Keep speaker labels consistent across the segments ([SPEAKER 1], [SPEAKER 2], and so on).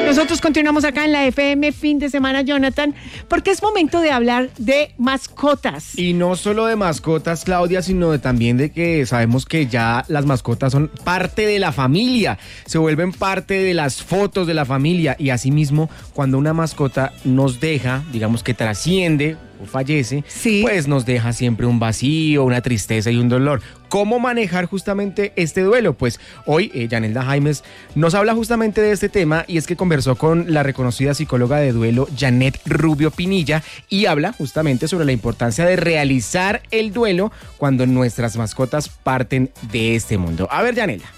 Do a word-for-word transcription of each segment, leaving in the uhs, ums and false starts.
[SPEAKER 1] Nosotros continuamos acá en la F M fin de semana, Jonathan, porque es momento de hablar de mascotas.
[SPEAKER 2] Y no solo de mascotas, Claudia, sino de también de que sabemos que ya las mascotas son parte de la familia, se vuelven parte de las fotos de la familia y asimismo cuando una mascota nos deja, digamos que trasciende o fallece, sí, pues nos deja siempre un vacío, una tristeza y un dolor. ¿Cómo manejar justamente este duelo? Pues hoy eh, Yanelda Jaimes nos habla justamente de este tema y es que conversó con la reconocida psicóloga de duelo Janet Rubio Pinilla y habla justamente sobre la importancia de realizar el duelo cuando nuestras mascotas parten de este mundo. A ver, Yanelda.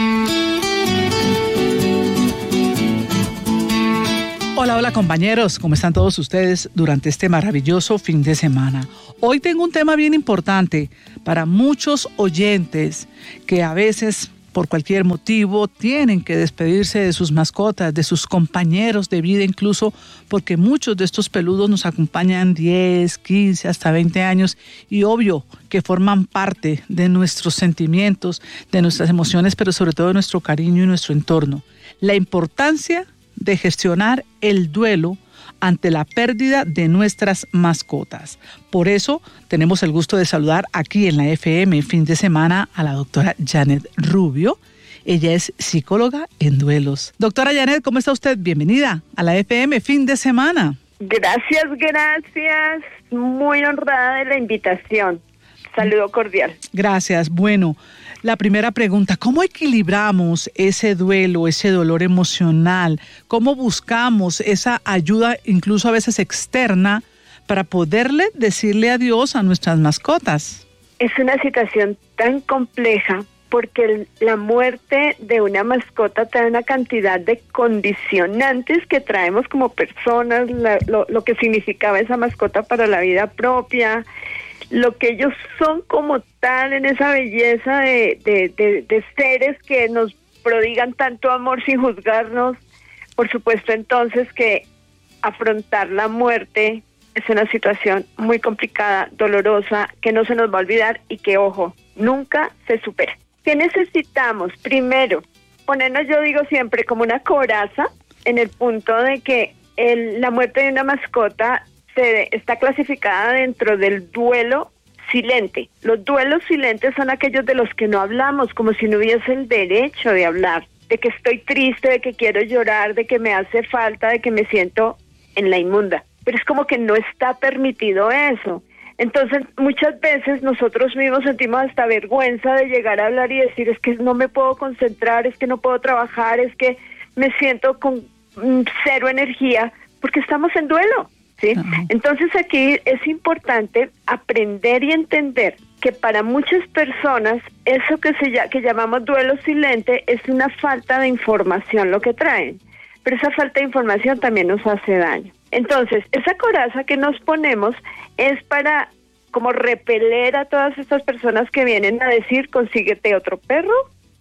[SPEAKER 3] Hola, hola compañeros, ¿cómo están todos ustedes durante este maravilloso fin de semana? Hoy tengo un tema bien importante para muchos oyentes que a veces por cualquier motivo tienen que despedirse de sus mascotas, de sus compañeros de vida incluso, porque muchos de estos peludos nos acompañan diez, quince, hasta veinte años y obvio que forman parte de nuestros sentimientos, de nuestras emociones, pero sobre todo de nuestro cariño y nuestro entorno. La importancia de gestionar el duelo ante la pérdida de nuestras mascotas. Por eso tenemos el gusto de saludar aquí en la F M fin de semana a la doctora Janet Rubio. Ella es psicóloga en duelos. Doctora Janet, ¿cómo está usted? Bienvenida a la F M fin de semana.
[SPEAKER 4] Gracias, gracias. Muy honrada de la invitación. Saludo cordial.
[SPEAKER 3] Gracias. Bueno, la primera pregunta, ¿cómo equilibramos ese duelo, ese dolor emocional? ¿Cómo buscamos esa ayuda, incluso a veces externa, para poderle decirle adiós a nuestras mascotas?
[SPEAKER 4] Es una situación tan compleja porque la muerte de una mascota trae una cantidad de condicionantes que traemos como personas, la, lo, lo que significaba esa mascota para la vida propia, lo que ellos son como tal en esa belleza de, de, de, de seres que nos prodigan tanto amor sin juzgarnos. Por supuesto, entonces, que afrontar la muerte es una situación muy complicada, dolorosa, que no se nos va a olvidar y que, ojo, nunca se supera. ¿Qué necesitamos? Primero, ponernos, yo digo siempre, como una coraza en el punto de que el, la muerte de una mascota se, está clasificada dentro del duelo silente. Los duelos silentes son aquellos de los que no hablamos, como si no hubiese el derecho de hablar, de que estoy triste, de que quiero llorar, de que me hace falta, de que me siento en la inmunda. Pero es como que no está permitido eso. Entonces, muchas veces nosotros mismos sentimos hasta vergüenza de llegar a hablar y decir, es que no me puedo concentrar, es que no puedo trabajar, es que me siento con mm, cero energía, porque estamos en duelo, ¿sí? Uh-huh. Entonces, aquí es importante aprender y entender que para muchas personas eso que se que llamamos duelo silente es una falta de información lo que traen, pero esa falta de información también nos hace daño. Entonces, esa coraza que nos ponemos es para como repeler a todas estas personas que vienen a decir, consíguete otro perro,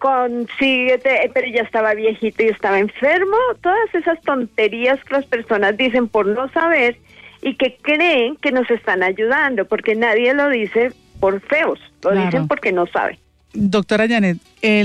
[SPEAKER 4] consíguete, pero ya estaba viejito y estaba enfermo, todas esas tonterías que las personas dicen por no saber y que creen que nos están ayudando, porque nadie lo dice por feos, lo claro. dicen porque no saben.
[SPEAKER 3] Doctora Janet,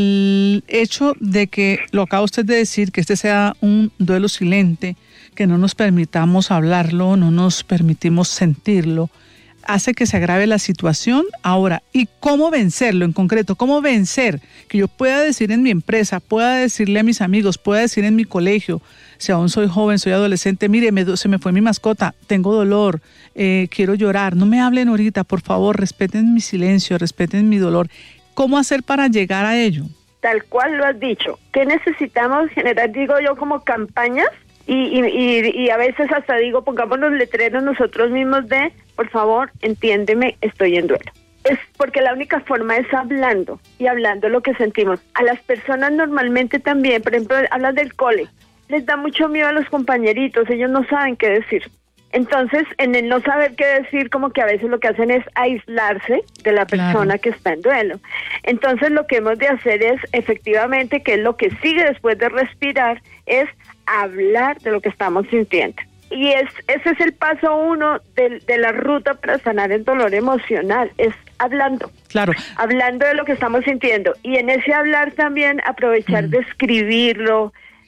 [SPEAKER 3] el hecho de que, lo acaba usted de decir, que este sea un duelo silente, que no nos permitamos hablarlo, no nos permitimos sentirlo, hace que se agrave la situación. Ahora, ¿y cómo vencerlo en concreto? ¿Cómo vencer? Que yo pueda decir en mi empresa, pueda decirle a mis amigos, pueda decir en mi colegio, si aún soy joven, soy adolescente, mire, me, se me fue mi mascota, tengo dolor, eh, quiero llorar, no me hablen ahorita, por favor, respeten mi silencio, respeten mi dolor. ¿Cómo hacer para llegar a ello?
[SPEAKER 4] Tal cual lo has dicho. ¿Qué necesitamos generar, digo yo, como campañas? Y, y, y, y a veces hasta digo, pongamos los letreros nosotros mismos de, por favor, entiéndeme, estoy en duelo. Es porque la única forma es hablando, y hablando lo que sentimos. A las personas normalmente también, por ejemplo, hablas del cole, les da mucho miedo a los compañeritos, ellos no saben qué decir. Entonces, en el no saber qué decir, como que a veces lo que hacen es aislarse de la persona claro. que está en duelo. Entonces, lo que hemos de hacer es, efectivamente, que es lo que sigue después de respirar, es hablar de lo que estamos sintiendo. Y es ese es el paso uno de, de la ruta para sanar el dolor emocional, es hablando.
[SPEAKER 3] Claro.
[SPEAKER 4] Hablando de lo que estamos sintiendo. Y en ese hablar también aprovechar mm. de escribirlo,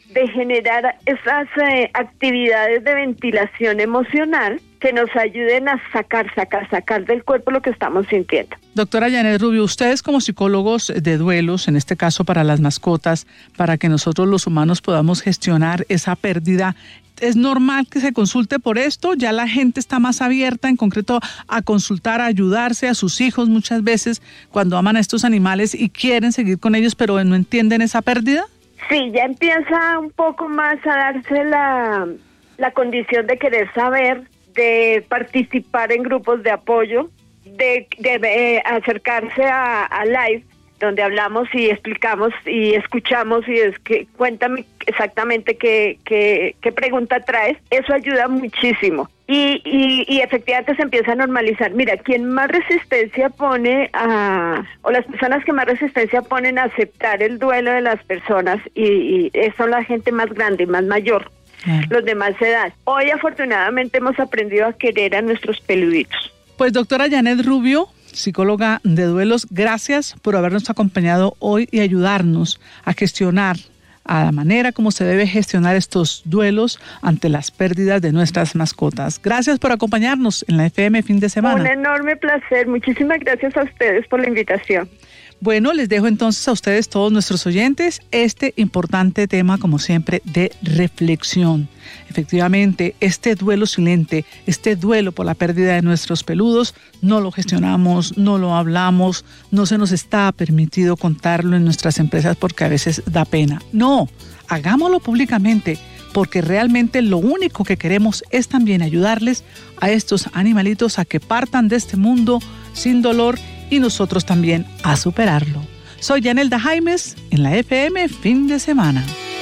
[SPEAKER 4] de generar esas eh, actividades de ventilación emocional que nos ayuden a sacar, sacar, sacar del cuerpo lo que estamos sintiendo.
[SPEAKER 3] Doctora Janet Rubio, ustedes como psicólogos de duelos, en este caso para las mascotas, para que nosotros los humanos podamos gestionar esa pérdida, ¿es normal que se consulte por esto? ¿Ya la gente está más abierta en concreto a consultar, a ayudarse a sus hijos muchas veces cuando aman a estos animales y quieren seguir con ellos pero no entienden esa pérdida?
[SPEAKER 4] Sí, ya empieza un poco más a darse la, la condición de querer saber, de participar en grupos de apoyo, de, de, de acercarse a, a live, donde hablamos y explicamos y escuchamos y es que cuéntame exactamente qué, qué, qué pregunta traes. Eso ayuda muchísimo. Y, y, y efectivamente se empieza a normalizar. Mira, quien más resistencia pone a, o las personas que más resistencia ponen a aceptar el duelo de las personas, y, y son la gente más grande y más mayor, claro, los de más edad. Hoy afortunadamente hemos aprendido a querer a nuestros peluditos.
[SPEAKER 3] Pues doctora Janet Rubio, psicóloga de duelos, gracias por habernos acompañado hoy y ayudarnos a gestionar a la manera como se debe gestionar estos duelos ante las pérdidas de nuestras mascotas. Gracias por acompañarnos en la F M Fin de Semana.
[SPEAKER 4] Un enorme placer. Muchísimas gracias a ustedes por la invitación.
[SPEAKER 3] Bueno, les dejo entonces a ustedes, todos nuestros oyentes, este importante tema, como siempre, de reflexión. Efectivamente, este duelo silente, este duelo por la pérdida de nuestros peludos, no lo gestionamos, no lo hablamos, no se nos está permitido contarlo en nuestras empresas porque a veces da pena. No, hagámoslo públicamente, porque realmente lo único que queremos es también ayudarles a estos animalitos a que partan de este mundo sin dolor y nosotros también a superarlo. Soy Yanelda Jaimes en la F M Fin de Semana.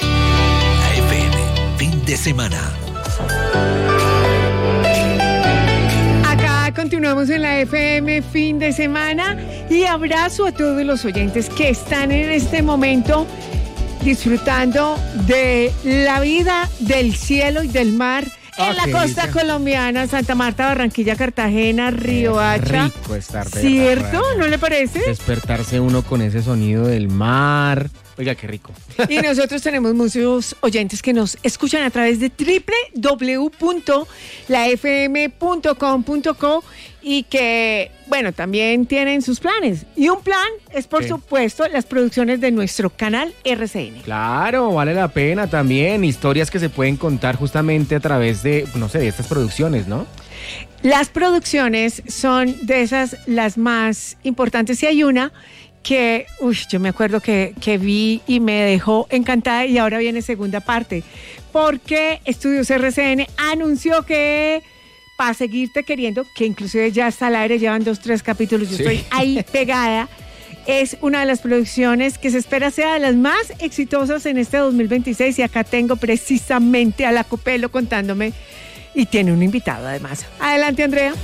[SPEAKER 5] La F M Fin de Semana.
[SPEAKER 1] Acá continuamos en la F M Fin de Semana y abrazo a todos los oyentes que están en este momento disfrutando de la vida, del cielo y del mar. En
[SPEAKER 2] Ah,
[SPEAKER 1] la
[SPEAKER 2] qué
[SPEAKER 1] costa
[SPEAKER 2] delicia.
[SPEAKER 1] colombiana, Santa Marta, Barranquilla, Cartagena, Riohacha.
[SPEAKER 2] Rico estar de
[SPEAKER 1] ¿Cierto?
[SPEAKER 2] verdad.
[SPEAKER 1] ¿No le parece?
[SPEAKER 2] Despertarse uno con ese sonido del mar. Oiga, qué rico.
[SPEAKER 1] Y nosotros tenemos muchos oyentes que nos escuchan a través de doble u doble u doble u punto la f m punto com punto co y que, bueno, también tienen sus planes. Y un plan es, por
[SPEAKER 2] Sí.
[SPEAKER 1] supuesto, las producciones de nuestro canal R C N.
[SPEAKER 2] Claro, vale la pena también. Historias que se pueden contar justamente a través de, no sé, de estas producciones, ¿no?
[SPEAKER 1] Las producciones son de esas las más importantes y hay una que, uy, yo me acuerdo que, que vi y me dejó encantada y ahora viene segunda parte, porque Estudios R C N anunció que para seguirte queriendo, que inclusive ya está al aire, llevan dos, tres capítulos, yo
[SPEAKER 2] Sí.
[SPEAKER 1] estoy ahí pegada, es una de las producciones que se espera sea de las más exitosas en este dos mil veintiséis y acá tengo precisamente a la Copelo contándome y tiene un invitado además. Adelante, Andrea.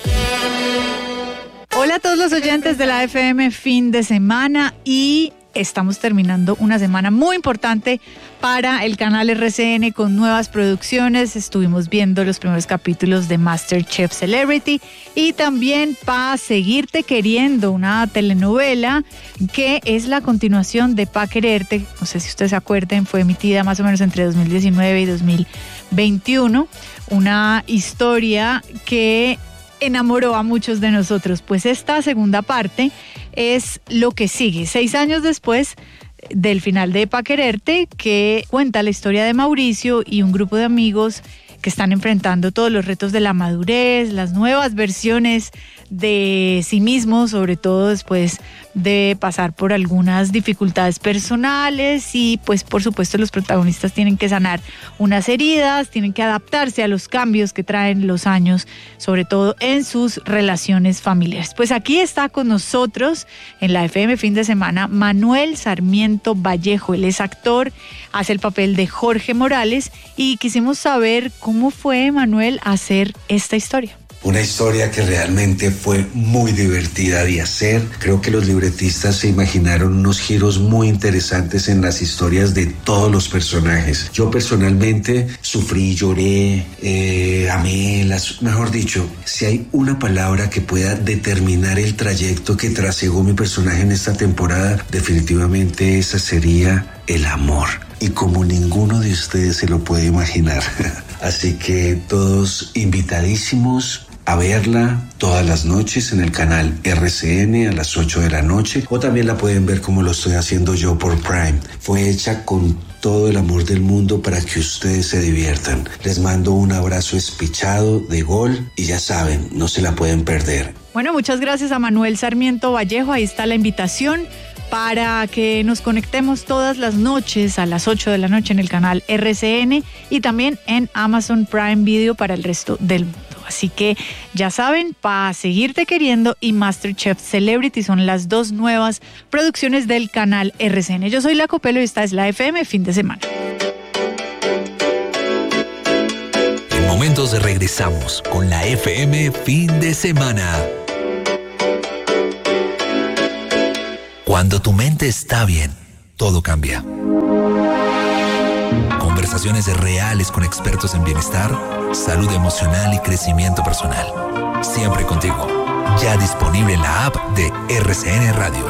[SPEAKER 6] Hola a todos los oyentes de la F M Fin de Semana y estamos terminando una semana muy importante para el canal R C N con nuevas producciones. Estuvimos viendo los primeros capítulos de MasterChef Celebrity y también Pa' Seguirte Queriendo, una telenovela que es la continuación de Pa' Quererte. No sé si ustedes se acuerdan, fue emitida más o menos entre dos mil diecinueve y dos mil veintiuno. Una historia que enamoró a muchos de nosotros, pues esta segunda parte es lo que sigue, seis años después del final de Pa' Quererte, que cuenta la historia de Mauricio y un grupo de amigos que están enfrentando todos los retos de la madurez, las nuevas versiones de sí mismos, sobre todo después de pasar por algunas dificultades personales y pues por supuesto los protagonistas tienen que sanar unas heridas, tienen que adaptarse a los cambios que traen los años, sobre todo en sus relaciones familiares. Pues aquí está con nosotros en la F M Fin de Semana Manuel Sarmiento Vallejo. Él es actor, hace el papel de Jorge Morales y quisimos saber cómo fue, Manuel, hacer esta historia.
[SPEAKER 7] Una historia que realmente fue muy divertida de hacer. Creo que los libretistas se imaginaron unos giros muy interesantes en las historias de todos los personajes. Yo personalmente sufrí, lloré, eh, amé, las, mejor dicho, si hay una palabra que pueda determinar el trayecto que trasegó mi personaje en esta temporada, definitivamente esa sería el amor. Y como ninguno de ustedes se lo puede imaginar. Así que todos invitadísimos a verla todas las noches en el canal R C N a las ocho de la noche, o también la pueden ver como lo estoy haciendo yo por Prime. Fue hecha con todo el amor del mundo para que ustedes se diviertan. Les mando un abrazo espichado de gol y ya saben, no se la pueden perder.
[SPEAKER 6] Bueno, muchas gracias a Manuel Sarmiento Vallejo. Ahí está la invitación para que nos conectemos todas las noches a las ocho de la noche en el canal R C N y también en Amazon Prime Video para el resto del mundo. Así que ya saben, Pa' Seguirte Queriendo y MasterChef Celebrity son las dos nuevas producciones del canal R C N. Yo soy La Copelo y esta es la F M Fin de Semana.
[SPEAKER 5] En momentos regresamos con la F M Fin de Semana. Cuando tu mente está bien, todo cambia. Conversaciones reales con expertos en bienestar, salud emocional y crecimiento personal. Siempre contigo. Ya disponible en la app de R C N Radio.